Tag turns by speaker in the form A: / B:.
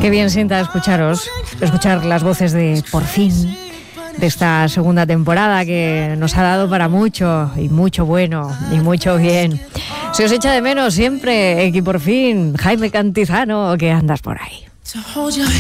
A: Qué bien sienta escuchar las voces de Por Fin, de esta segunda temporada que nos ha dado para mucho, y mucho bueno, y mucho bien. Se os echa de menos siempre, Por Fin, Jaime Cantizano, que andas por ahí.